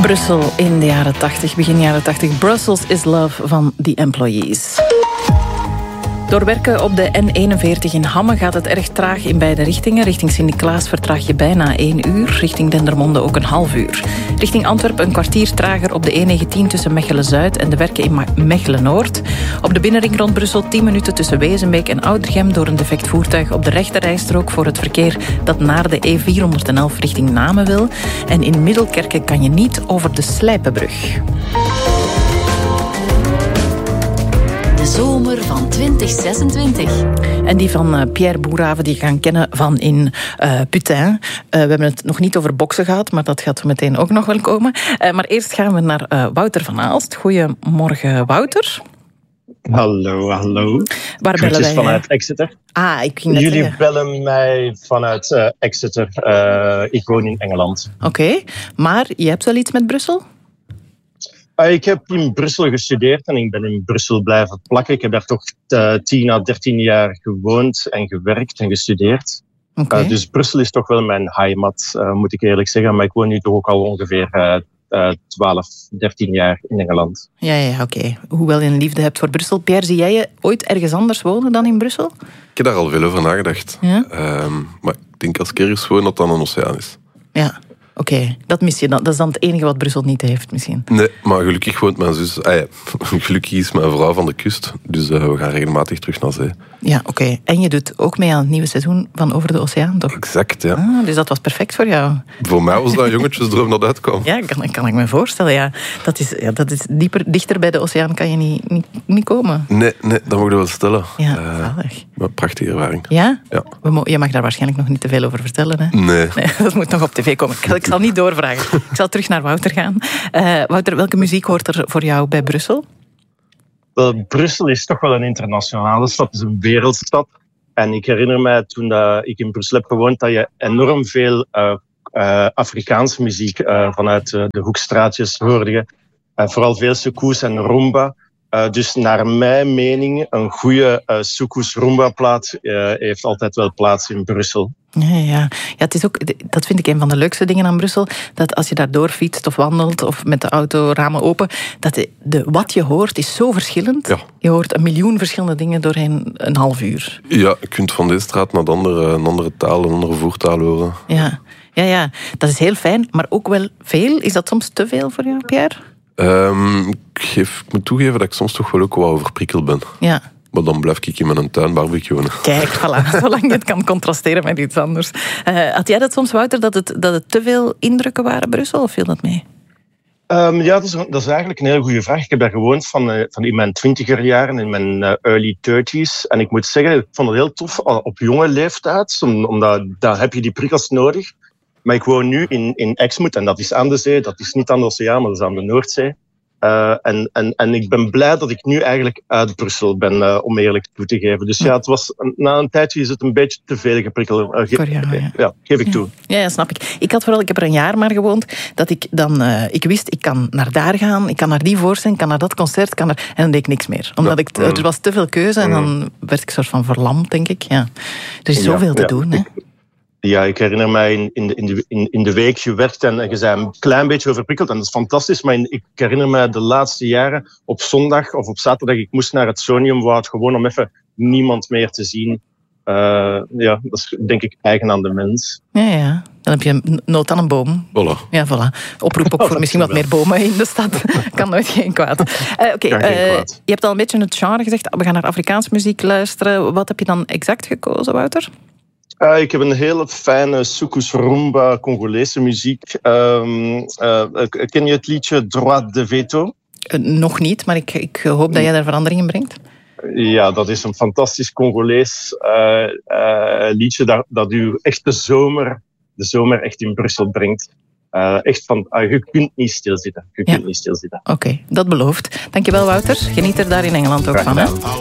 Brussel in de jaren 80, begin jaren 80. Brussels is Love van The Employees. Door werken op de N41 in Hamme gaat het erg traag in beide richtingen. Richting Sint-Niklaas vertraag je bijna 1 uur. Richting Dendermonde ook een half uur. Richting Antwerpen een kwartier trager op de E19 tussen Mechelen-Zuid en de werken in Mechelen-Noord. Op de binnenring rond Brussel 10 minuten tussen Wezenbeek en Oudergem door een defect voertuig op de rechterrijstrook voor het verkeer dat naar de E411 richting Namen wil. En in Middelkerken kan je niet over de Slijpenbrug. De zomer van 2026. En die van Pierre Boerhaave, die je gaan kennen van in Putain. We hebben het nog niet over boksen gehad, maar dat gaat zo meteen ook nog wel komen. Maar eerst gaan we naar Wouter van Aalst. Goedemorgen, Wouter. Hallo. Waar bellen wij? Vanuit Exeter. Ik ging net Jullie zeggen. bellen mij vanuit Exeter. Ik woon in Engeland. Oké, maar je hebt wel iets met Brussel? Ik heb in Brussel gestudeerd en ik ben in Brussel blijven plakken. Ik heb daar toch 10 à 13 jaar gewoond en gewerkt en gestudeerd. Okay. Dus Brussel is toch wel mijn heimat, moet ik eerlijk zeggen. Maar ik woon nu toch ook al ongeveer 12, 13 jaar in Engeland. Ja, oké. Hoewel je een liefde hebt voor Brussel. Pierre, zie jij je ooit ergens anders wonen dan in Brussel? Ik heb daar al veel over nagedacht. Ja? Maar ik denk als ik ergens woon dat dan een oceaan is. Ja. Oké, dat mis je dan. Dat is dan het enige wat Brussel niet heeft, misschien. Nee, maar gelukkig woont mijn zus... gelukkig is mijn vrouw van de kust. Dus we gaan regelmatig terug naar zee. Ja, oké. En je doet ook mee aan het nieuwe seizoen van Over de Oceaan, toch? Exact, ja. Dus dat was perfect voor jou. Voor mij was dat een jongetjesdroom dat uitkwam. Ja, kan ik me voorstellen, ja. Dat is dichter bij de oceaan kan je niet komen. Nee, dat mag je wel stellen. Ja, zalig. Maar een prachtige ervaring. Ja? Ja. Je mag daar waarschijnlijk nog niet te veel over vertellen, hè? Nee, dat moet nog op tv komen. Ik zal niet doorvragen. Ik zal terug naar Wouter gaan. Wouter, welke muziek hoort er voor jou bij Brussel? Wel, Brussel is toch wel een internationale stad. Het is een wereldstad. En ik herinner mij toen ik in Brussel heb gewoond dat je enorm veel Afrikaanse muziek vanuit de hoekstraatjes hoorde je. Vooral veel soukous en rumba. Dus naar mijn mening, een goede soukous rumba plaat heeft altijd wel plaats in Brussel. Ja, het is ook, dat vind ik een van de leukste dingen aan Brussel. Dat als je daardoor fietst of wandelt of met de auto ramen open, dat wat je hoort is zo verschillend. Ja. Je hoort 1 miljoen verschillende dingen doorheen een half uur. Ja, je kunt van deze straat naar de een andere taal, een andere voertaal horen. Ja, dat is heel fijn, maar ook wel veel. Is dat soms te veel voor jou, Pierre? Ik moet toegeven dat ik soms toch wel ook wat overprikkeld ben. Ja. Maar dan blijf ik in mijn tuin barbecuen. Kijk, voilà, zolang je het kan contrasteren met iets anders. Had jij dat soms, Wouter, dat het te veel indrukken waren, Brussel, of viel dat mee? Ja, dat is eigenlijk een hele goede vraag. Ik heb daar gewoond van in mijn 20er jaren, in mijn early 30s. En ik moet zeggen, ik vond het heel tof op jonge leeftijd, omdat daar heb je die prikkels nodig. Maar ik woon nu in Exmouth en dat is aan de zee. Dat is niet aan de oceaan, maar dat is aan de Noordzee. En ik ben blij dat ik nu eigenlijk uit Brussel ben, om eerlijk toe te geven. Dus ja, na een tijdje is het een beetje te veel geprikkeld. Ja, geef ik toe. Ja, snap ik. Ik heb er een jaar maar gewoond, dat ik dan... ik wist, ik kan naar daar gaan, ik kan naar die voorstelling, ik kan naar dat concert, en dan deed ik niks meer. Omdat er was te veel keuze en dan werd ik soort van verlamd, denk ik. Ja. Er is zoveel te doen, hè. Ja, ik herinner mij in de week gewerkt en je zei een klein beetje overprikkeld. En dat is fantastisch, maar ik herinner mij de laatste jaren op zondag of op zaterdag, ik moest naar het Soniumwoud gewoon om even niemand meer te zien. Dat is denk ik eigen aan de mens. Ja. Dan heb je nood aan een boom. Voilà. Ja, voilà. Oproep ook voor misschien wat meer bomen in de stad. Kan nooit geen kwaad. Je hebt al een beetje het genre gezegd. We gaan naar Afrikaanse muziek luisteren. Wat heb je dan exact gekozen, Wouter? Ik heb een hele fijne soukous rumba Congolese muziek. Ken je het liedje Droit de Veto? Nog niet, maar ik hoop dat jij daar verandering in brengt. Ja, dat is een fantastisch Congolees liedje dat u echt de zomer echt in Brussel brengt. Echt van, je kunt niet stilzitten. Oké, dat belooft. Dankjewel, Wouter. Geniet er daar in Engeland ook van, hè?